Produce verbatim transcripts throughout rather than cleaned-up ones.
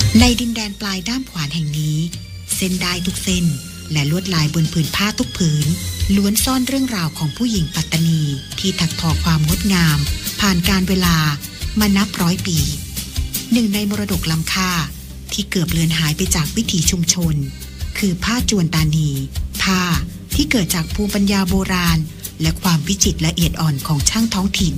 ในดินแดนปลายด้ามขวานแห่งนี้เส้นได้ทุกเส้นและลวดลายบนผืนผ้าทุกผืนล้วนซ่อนเรื่องราวของผู้หญิงปัตตานีที่ถักทอความงดงามผ่านการเวลามานับร้อยปีหนึ่งในมรดกล้ำค่าที่เกือบเลือนหายไปจากวิถีชุมชนคือผ้าจวนตานีผ้าที่เกิดจากภูมิปัญญาโบราณและความวิจิตรละเอียดอ่อนของช่างท้องถิ่น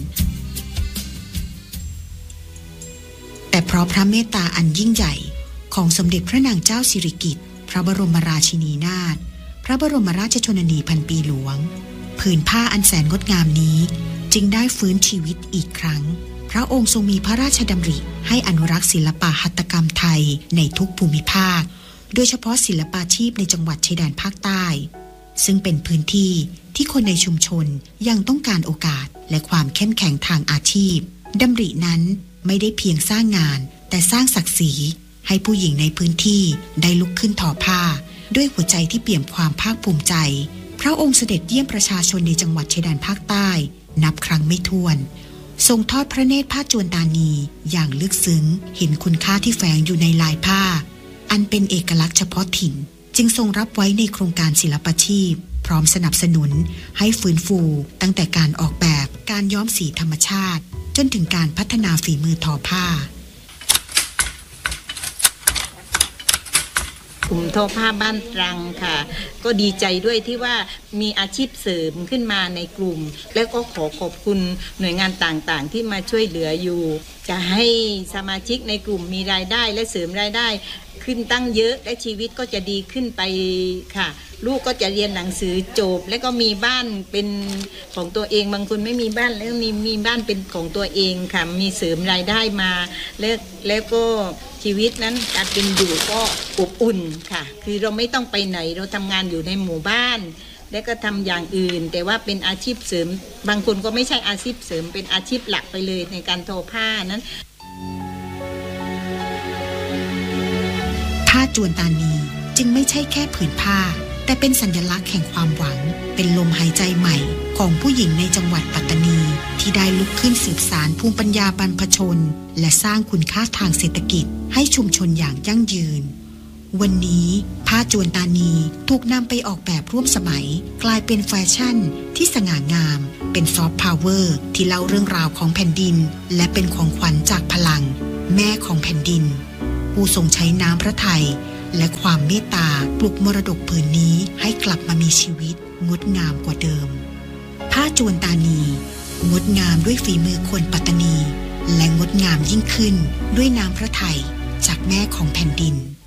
แต่เพราะพระเมตตาอันยิ่งใหญ่ของสมเด็จพระนางเจ้าสิริกิติ์พระบรมราชินีนาถพระบรมราชชนนีพันปีหลวงผืนผ้าอันแสนงดงามนี้จึงได้ฟื้นชีวิตอีกครั้งพระองค์ทรงมีพระราชดำริให้อนุรักษ์ศิลปหัตถกรรมไทยในทุกภูมิภาคโดยเฉพาะศิลปาชีพในจังหวัดชายแดนภาคใต้ซึ่งเป็นพื้นที่ที่คนในชุมชนยังต้องการโอกาสและความเข้มแข็งทางอาชีพดำรินั้นไม่ได้เพียงสร้างงานแต่สร้างศักดิ์ศรีให้ผู้หญิงในพื้นที่ได้ลุกขึ้นทอผ้าด้วยหัวใจที่เปี่ยมความภาคภูมิใจพระองค์เสด็จเยี่ยมประชาชนในจังหวัดชายแดนภาคใต้นับครั้งไม่ถ้วนทรงทอดพระเนตรผ้าจวนตานีอย่างลึกซึ้งเห็นคุณค่าที่แฝงอยู่ในลายผ้าอันเป็นเอกลักษณ์เฉพาะถิ่นจึงทรงรับไว้ในโครงการศิลปาชีพพร้อมสนับสนุนให้ฟื้นฟูตั้งแต่การออกแบบการย้อมสีธรรมชาติจนถึงการพัฒนาฝีมือทอผ้ากลุ่มทอผ้าบ้านตรังค่ะก็ดีใจด้วยที่ว่ามีอาชีพเสริมขึ้นมาในกลุ่มแล้วก็ขอขอบคุณหน่วยงานต่างๆที่มาช่วยเหลืออยู่จะให้สมาชิกในกลุ่มมีรายได้และเสริมรายได้ขึ้นตั้งเยอะและชีวิตก็จะดีขึ้นไปค่ะลูกก็จะเรียนหนังสือจบแล้วก็มีบ้านเป็นของตัวเองบางคนไม่มีบ้านแล้วมีมีบ้านเป็นของตัวเองค่ะมีเสริมรายได้มาแล้วแล้วก็ชีวิตนั้นการเป็นอยู่ก็อบอุ่นค่ะคือเราไม่ต้องไปไหนเราทำงานอยู่ในหมู่บ้านแล้วก็ทำอย่างอื่นแต่ว่าเป็นอาชีพเสริมบางคนก็ไม่ใช่อาชีพเสริมเป็นอาชีพหลักไปเลยในการทอผ้านั้นผ้าจวนตานีจึงไม่ใช่แค่ผืนผ้าแต่เป็นสัญลักษณ์แห่งความหวังเป็นลมหายใจใหม่ของผู้หญิงในจังหวัดปัตตานีที่ได้ลุกขึ้นสืบสานภูมิปัญญาบรรพชนและสร้างคุณค่าทางเศรษฐกิจให้ชุมชนอย่างยั่งยืนวันนี้ผ้าจวนตานีถูกนำไปออกแบบร่วมสมัยกลายเป็นแฟชั่นที่สง่างามเป็นซอฟต์พาวเวอร์ที่เล่าเรื่องราวของแผ่นดินและเป็นของขวัญจากพลังแม่ของแผ่นดินผู้ทรงใช้น้ำพระทัยและความเมตตาปลุกมรดกผืนนี้ให้กลับมามีชีวิตงดงามกว่าเดิมผ้าจวนตานีงดงามด้วยฝีมือคนปัตตานีและงดงามยิ่งขึ้นด้วยน้ำพระทัยจากแม่ของแผ่นดิน